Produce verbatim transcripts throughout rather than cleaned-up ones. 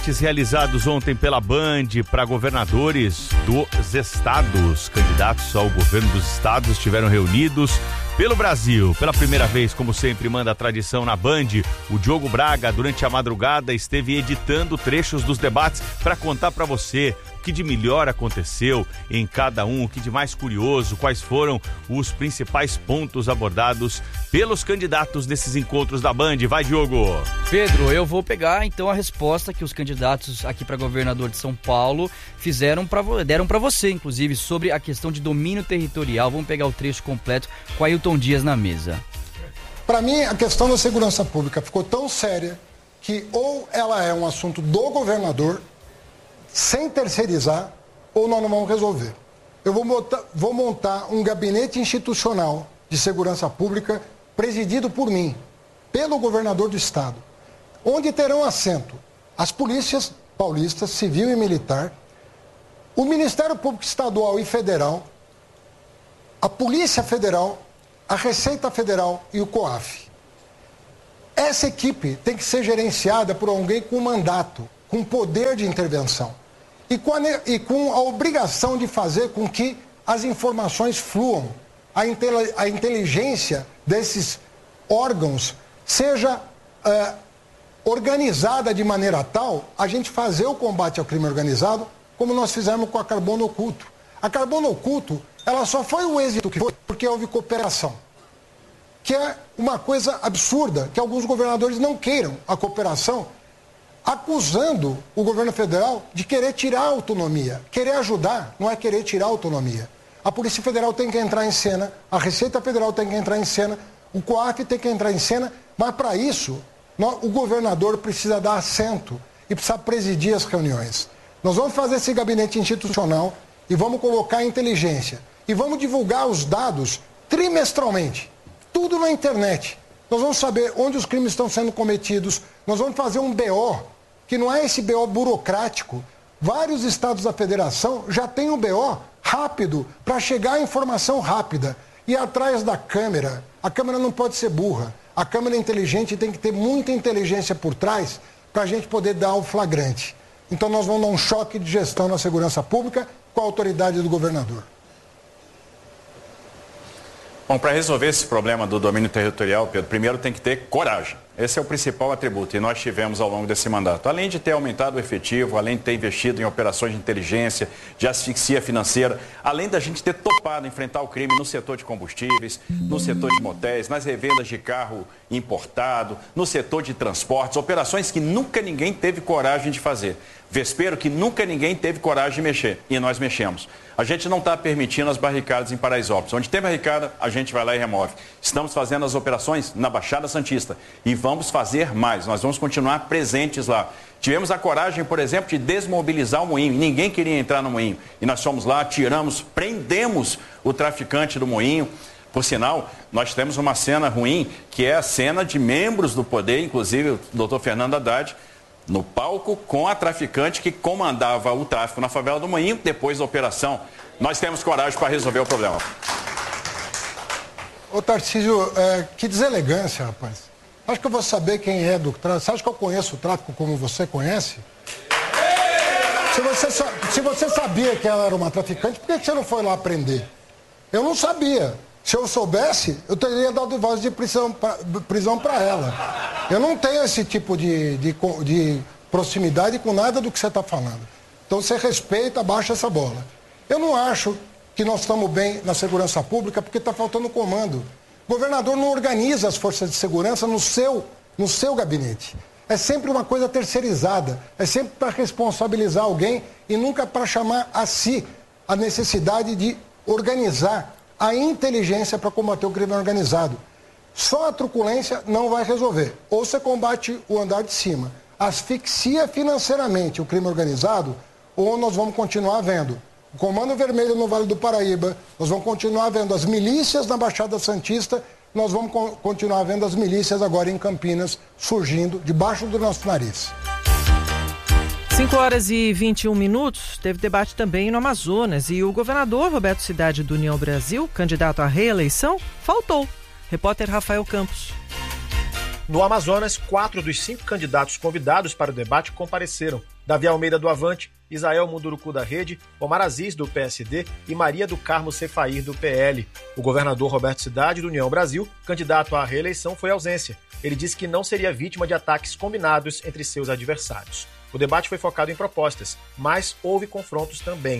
debates realizados ontem pela Band para governadores dos estados. Candidatos ao governo dos estados estiveram reunidos pelo Brasil. Pela primeira vez, como sempre manda a tradição na Band, o Diogo Braga, durante a madrugada, esteve editando trechos dos debates para contar para você o que de melhor aconteceu em cada um, o que de mais curioso, quais foram os principais pontos abordados pelos candidatos nesses encontros da Band. Vai, Diogo! Pedro, eu vou pegar então a resposta que os candidatos aqui para governador de São Paulo fizeram pra, deram para você, inclusive, sobre a questão de domínio territorial. Vamos pegar o trecho completo com Ailton Dias na mesa. Para mim, a questão da segurança pública ficou tão séria que ou ela é um assunto do governador, sem terceirizar, ou nós não vamos resolver. Eu vou montar, vou montar um gabinete institucional de segurança pública presidido por mim, pelo governador do estado, onde terão assento as polícias paulistas, civil e militar, o Ministério Público Estadual e Federal, a Polícia Federal, a Receita Federal e o COAF. Essa equipe tem que ser gerenciada por alguém com mandato, com poder de intervenção e com a, e com a obrigação de fazer com que as informações fluam, a, intel, a inteligência desses órgãos seja uh, organizada de maneira tal a gente fazer o combate ao crime organizado como nós fizemos com a Carbono Oculto. A Carbono Oculto, ela só foi o êxito que foi porque houve cooperação, que é uma coisa absurda, que alguns governadores não queiram a cooperação, acusando o governo federal de querer tirar a autonomia. Querer ajudar não é querer tirar a autonomia. A Polícia Federal tem que entrar em cena, a Receita Federal tem que entrar em cena, o COAF tem que entrar em cena, mas para isso nós, o governador precisa dar assento e precisa presidir as reuniões. Nós vamos fazer esse gabinete institucional e vamos colocar a inteligência e vamos divulgar os dados trimestralmente, tudo na internet. Nós vamos saber onde os crimes estão sendo cometidos, nós vamos fazer um B O, que não é esse B O burocrático. Vários estados da federação já têm um B O rápido para chegar a informação rápida. E atrás da câmera, a câmera não pode ser burra, a câmera inteligente tem que ter muita inteligência por trás para a gente poder dar o flagrante. Então nós vamos dar um choque de gestão na segurança pública com a autoridade do governador. Bom, para resolver esse problema do domínio territorial, Pedro, primeiro tem que ter coragem. Esse é o principal atributo e nós tivemos ao longo desse mandato. Além de ter aumentado o efetivo, além de ter investido em operações de inteligência, de asfixia financeira, além da gente ter topado enfrentar o crime no setor de combustíveis, no setor de motéis, nas revendas de carro importado, no setor de transportes, operações que nunca ninguém teve coragem de fazer. Vespeiro que nunca ninguém teve coragem de mexer, e nós mexemos. A gente não está permitindo as barricadas em Paraisópolis. Onde tem barricada, a gente vai lá e remove. Estamos fazendo as operações na Baixada Santista e vamos fazer mais. Nós vamos continuar presentes lá. Tivemos a coragem, por exemplo, de desmobilizar o moinho. Ninguém queria entrar no moinho. E nós fomos lá, tiramos, prendemos o traficante do moinho. Por sinal, nós temos uma cena ruim, que é a cena de membros do poder, inclusive o doutor Fernando Haddad, no palco com a traficante que comandava o tráfico na favela do Moinho depois da operação. Nós temos coragem para resolver o problema. Ô Tarcísio, é, que deselegância, rapaz. Acho que eu vou saber quem é do tráfico. Você acha que eu conheço o tráfico como você conhece? Se você, se você sabia que ela era uma traficante, por que você não foi lá prender? Eu não sabia. Se eu soubesse, eu teria dado voz de prisão para ela. Eu não tenho esse tipo de, de, de proximidade com nada do que você está falando. Então você respeita, abaixa essa bola. Eu não acho que nós estamos bem na segurança pública porque está faltando comando. O governador não organiza as forças de segurança no seu, no seu gabinete. É sempre uma coisa terceirizada. É sempre para responsabilizar alguém e nunca para chamar a si a necessidade de organizar a inteligência para combater o crime organizado. Só a truculência não vai resolver. Ou você combate o andar de cima, asfixia financeiramente o crime organizado, ou nós vamos continuar vendo o Comando Vermelho no Vale do Paraíba, nós vamos continuar vendo as milícias na Baixada Santista, nós vamos co- continuar vendo as milícias agora em Campinas surgindo debaixo do nosso nariz. cinco horas e vinte e um minutos, teve debate também no Amazonas e o governador Roberto Cidade do União Brasil, candidato à reeleição, faltou. Repórter Rafael Campos. No Amazonas, quatro dos cinco candidatos convidados para o debate compareceram. Davi Almeida do Avante, Isael Munduruku da Rede, Omar Aziz do P S D e Maria do Carmo Cefair do P L. O governador Roberto Cidade do União Brasil, candidato à reeleição, foi ausência. Ele disse que não seria vítima de ataques combinados entre seus adversários. O debate foi focado em propostas, mas houve confrontos também.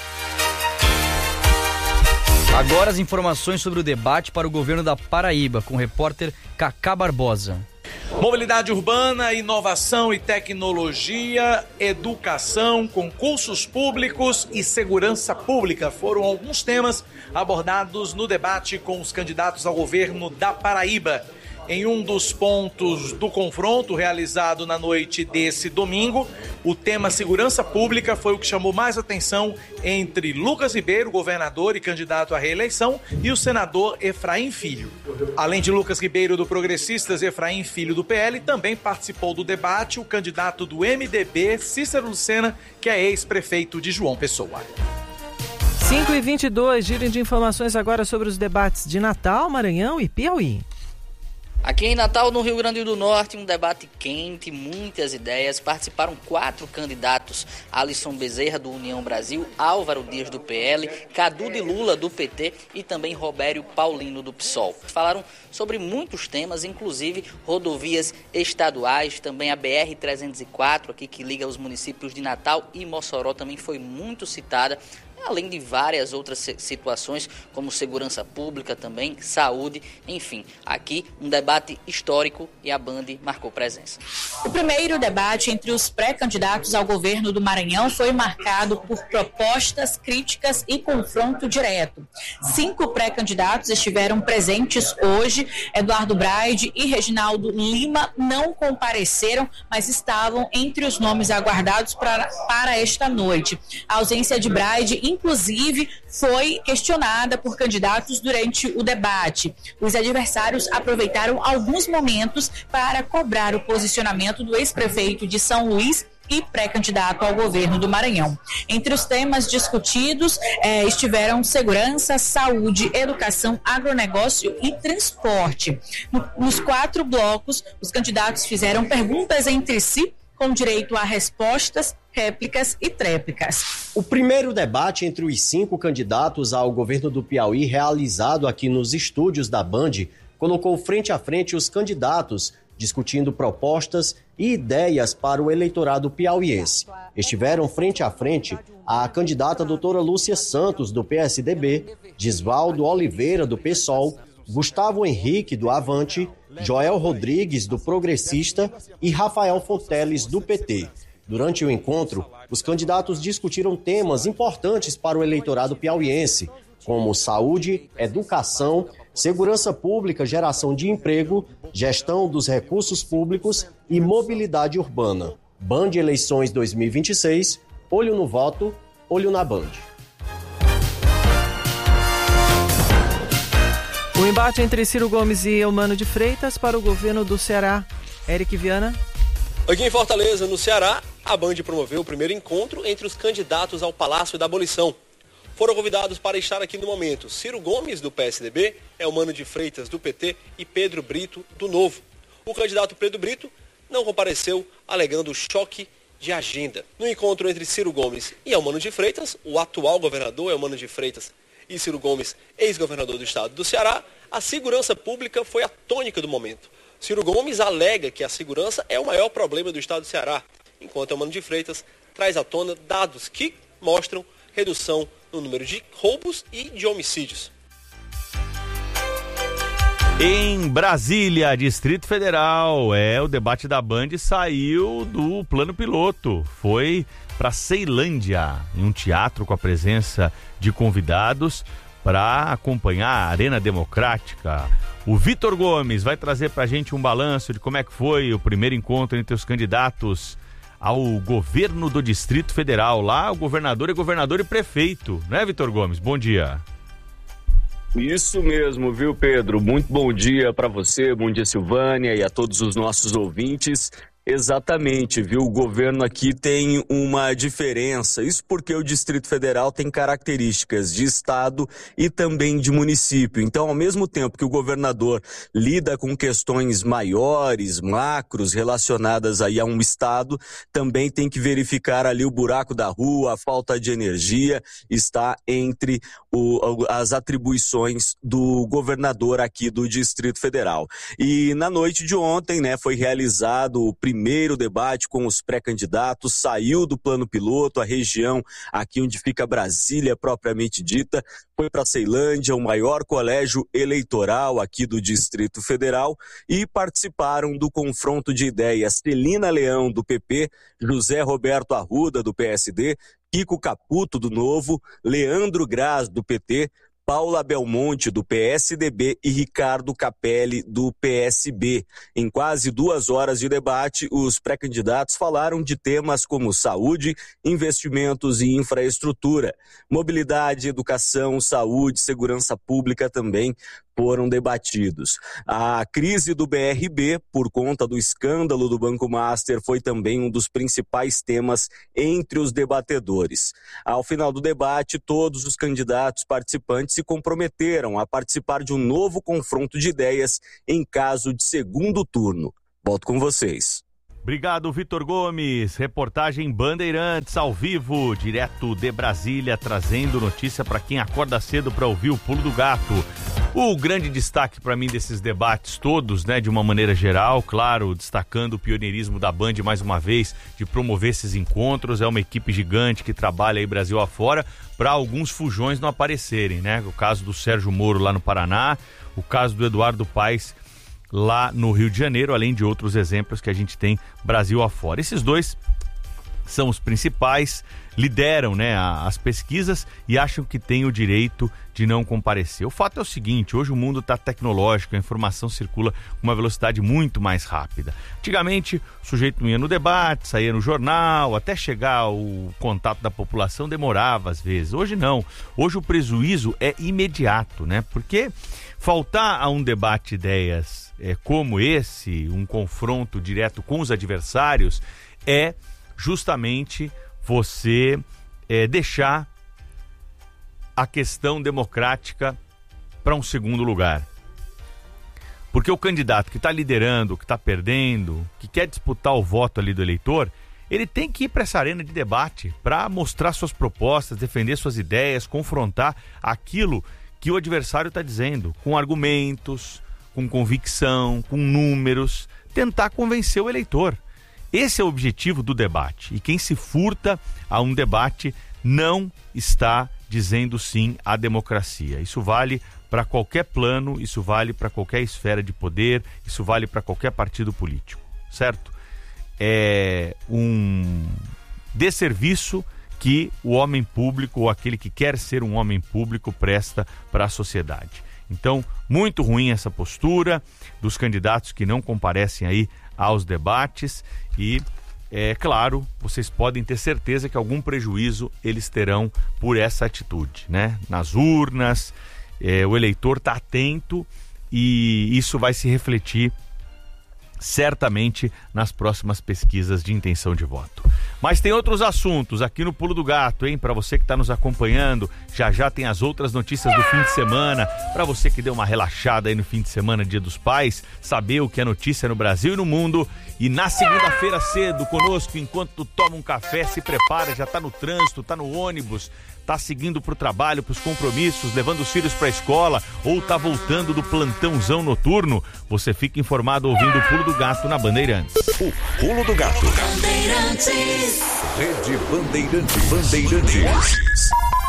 Agora as informações sobre o debate para o governo da Paraíba, com o repórter Cacá Barbosa. Mobilidade urbana, inovação e tecnologia, educação, concursos públicos e segurança pública foram alguns temas abordados no debate com os candidatos ao governo da Paraíba. Em um dos pontos do confronto realizado na noite desse domingo, o tema segurança pública foi o que chamou mais atenção entre Lucas Ribeiro, governador e candidato à reeleição, e o senador Efraim Filho. Além de Lucas Ribeiro do Progressistas, Efraim Filho do P L, também participou do debate o candidato do M D B, Cícero Lucena, que é ex-prefeito de João Pessoa. cinco e vinte e dois, giro de informações agora sobre os debates de Natal, Maranhão e Piauí. Aqui em Natal, no Rio Grande do Norte, um debate quente, muitas ideias. Participaram quatro candidatos: Alisson Bezerra, do União Brasil, Álvaro Dias, do P L, Cadu de Lula, do P T e também Robério Paulino, do P SOL. Falaram sobre muitos temas, inclusive rodovias estaduais, também a B R trezentos e quatro, aqui que liga os municípios de Natal e Mossoró, também foi muito citada, além de várias outras situações, como segurança pública também, saúde, enfim. Aqui, um debate histórico e a Band marcou presença. O primeiro debate entre os pré-candidatos ao governo do Maranhão foi marcado por propostas, críticas e confronto direto. Cinco pré-candidatos estiveram presentes hoje. Eduardo Braide e Reginaldo Lima não compareceram, mas estavam entre os nomes aguardados para, para esta noite. A ausência de Braide, inclusive, foi questionada por candidatos durante o debate. Os adversários aproveitaram alguns momentos para cobrar o posicionamento do ex-prefeito de São Luís e pré-candidato ao governo do Maranhão. Entre os temas discutidos eh, estiveram segurança, saúde, educação, agronegócio e transporte. No, nos quatro blocos, os candidatos fizeram perguntas entre si, com direito a respostas, réplicas e tréplicas. O primeiro debate entre os cinco candidatos ao governo do Piauí, realizado aqui nos estúdios da Band, colocou frente a frente os candidatos, discutindo propostas e ideias para o eleitorado piauiense. Estiveram frente a frente a candidata doutora Lúcia Santos, do P S D B, Gisvaldo Oliveira, do P SOL, Gustavo Henrique, do Avante, Joel Rodrigues, do Progressista, e Rafael Fonteles, do P T. Durante o encontro, os candidatos discutiram temas importantes para o eleitorado piauiense, como saúde, educação, segurança pública, geração de emprego, gestão dos recursos públicos e mobilidade urbana. Band Eleições dois mil e vinte e seis, olho no voto, olho na Band. O embate entre Ciro Gomes e Eumano de Freitas para o governo do Ceará. Eric Viana. Aqui em Fortaleza, no Ceará, a Band promoveu o primeiro encontro entre os candidatos ao Palácio da Abolição. Foram convidados para estar aqui no momento Ciro Gomes, do P S D B, Eumano de Freitas, do P T e Pedro Brito, do Novo. O candidato Pedro Brito não compareceu, alegando choque de agenda. No encontro entre Ciro Gomes e Eumano de Freitas, o atual governador Eumano de Freitas e Ciro Gomes, ex-governador do estado do Ceará, a segurança pública foi a tônica do momento. Ciro Gomes alega que a segurança é o maior problema do estado do Ceará, enquanto Eumano de Freitas traz à tona dados que mostram redução no número de roubos e de homicídios. Em Brasília, Distrito Federal, é, o debate da Band saiu do plano piloto, foi para Ceilândia, em um teatro com a presença de convidados para acompanhar a Arena Democrática. O Vitor Gomes vai trazer para a gente um balanço de como é que foi o primeiro encontro entre os candidatos ao governo do Distrito Federal. Lá o governador é governador e prefeito, né, Vitor Gomes? Bom dia. Isso mesmo, viu, Pedro? Muito bom dia para você, bom dia, Silvânia, e a todos os nossos ouvintes. Exatamente, viu? O governo aqui tem uma diferença. Isso porque o Distrito Federal tem características de estado e também de município. Então, ao mesmo tempo que o governador lida com questões maiores, macros, relacionadas aí a um estado, também tem que verificar ali o buraco da rua, a falta de energia, está entre o, as atribuições do governador aqui do Distrito Federal. E na noite de ontem, né, foi realizado o primeiro debate com os pré-candidatos, saiu do plano piloto, a região aqui onde fica Brasília propriamente dita, foi para Ceilândia, o maior colégio eleitoral aqui do Distrito Federal, e participaram do confronto de ideias Celina Leão, do P P, José Roberto Arruda, do P S D, Kiko Caputo, do Novo, Leandro Graz, do P T, Paula Belmonte, do P S D B, e Ricardo Capelli, do P S B. Em quase duas horas de debate, os pré-candidatos falaram de temas como saúde, investimentos e infraestrutura, mobilidade, educação, saúde, segurança pública também foram debatidos. A crise do B R B, por conta do escândalo do Banco Master, foi também um dos principais temas entre os debatedores. Ao final do debate, todos os candidatos participantes se comprometeram a participar de um novo confronto de ideias em caso de segundo turno. Volto com vocês. Obrigado, Vitor Gomes. Reportagem Bandeirantes ao vivo, direto de Brasília, trazendo notícia para quem acorda cedo para ouvir o Pulo do Gato. O grande destaque para mim desses debates todos, né, de uma maneira geral, claro, destacando o pioneirismo da Band mais uma vez, de promover esses encontros. É uma equipe gigante que trabalha aí Brasil afora para alguns fujões não aparecerem, né? O caso do Sérgio Moro lá no Paraná, o caso do Eduardo Paes lá no Rio de Janeiro, além de outros exemplos que a gente tem Brasil afora. Esses dois são os principais, lideram, né, as pesquisas e acham que têm o direito de não comparecer. O fato é o seguinte: hoje o mundo está tecnológico, a informação circula com uma velocidade muito mais rápida. Antigamente, o sujeito não ia no debate, saía no jornal, até chegar o contato da população demorava às vezes. Hoje não. Hoje o prejuízo é imediato, né? Porque faltar a um debate de ideias é, como esse, um confronto direto com os adversários, é justamente você é, deixar a questão democrática para um segundo lugar. Porque o candidato que está liderando, que está perdendo, que quer disputar o voto ali do eleitor, ele tem que ir para essa arena de debate para mostrar suas propostas, defender suas ideias, confrontar aquilo que o adversário está dizendo, com argumentos, com convicção, com números, tentar convencer o eleitor. Esse é o objetivo do debate. E quem se furta a um debate não está dizendo sim à democracia. Isso vale para qualquer plano, isso vale para qualquer esfera de poder, isso vale para qualquer partido político, certo? É um desserviço que o homem público, ou aquele que quer ser um homem público, presta para a sociedade. Então, muito ruim essa postura dos candidatos que não comparecem aí aos debates e, é claro, vocês podem ter certeza que algum prejuízo eles terão por essa atitude, né? Nas urnas, é, o eleitor está atento e isso vai se refletir certamente nas próximas pesquisas de intenção de voto. Mas tem outros assuntos aqui no Pulo do Gato, hein? Para você que está nos acompanhando, já já tem as outras notícias do fim de semana. Para você que deu uma relaxada aí no fim de semana, Dia dos Pais, saber o que é notícia no Brasil e no mundo. E na segunda-feira cedo, conosco, enquanto tu toma um café, se prepara, já está no trânsito, está no ônibus, está seguindo para o trabalho, para os compromissos, levando os filhos para a escola ou está voltando do plantãozão noturno, você fica informado ouvindo o Pulo do Gato na Bandeirantes. O Pulo do Gato. Bandeirantes. Rede Bandeirantes. Bandeirantes.